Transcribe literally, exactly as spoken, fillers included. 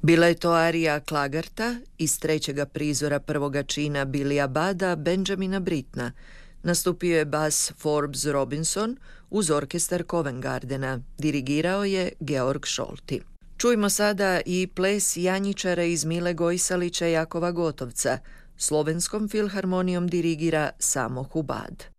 Bila je to arija Klagarta iz trećega prizora prvoga čina Billya Budda Benjamina Brittna. Nastupio je bas Forbes Robinson uz orkestar Covent Gardena. Dirigirao je Georg Scholti. Čujmo sada i ples janjičara iz Mile Gojsalića Jakova Gotovca. Slovenskom filharmonijom dirigira Samo Hubad.